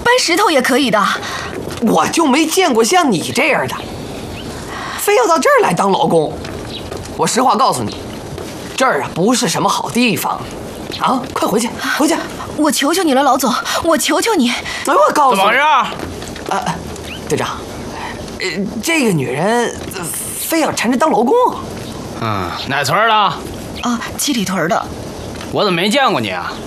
搬石头也可以的。 我就没见过像你这样的，非要到这儿来当劳工。我实话告诉你，这儿啊不是什么好地方，啊，快回去，回去！ 我求求你了，老总，我求求你。 我告诉你， 怎么回事？ 队长，这个女人非要缠着当劳工。 哪村的？ 啊，七里屯的。 我怎么没见过你啊？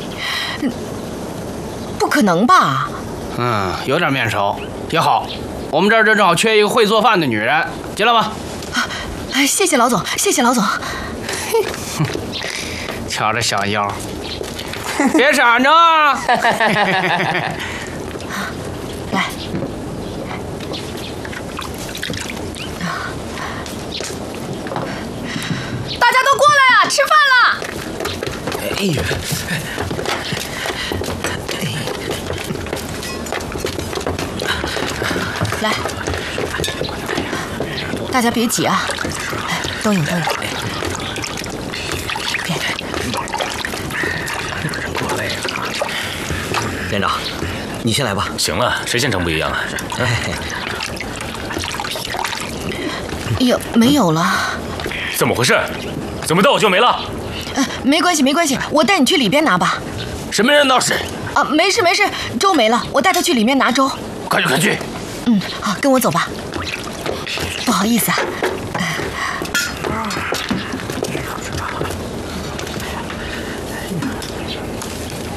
不可能吧？ 有点面熟，也好。我们这儿正好缺一个会做饭的女人，进来吧。 谢谢老总，谢谢老总。 瞧这小腰，别闪着啊！ 来，大家都过来啊，吃饭了。 哎呀， 来，大家别挤啊，都有。 连长，你先来吧。 行了，谁先成不一样啊？ 没有了。 怎么回事？怎么到我就没了？ 没关系，我带你去里边拿吧。 什么人闹事？ 没事，粥没了，我带他去里面拿粥。 快去！ 好，跟我走吧。不好意思啊。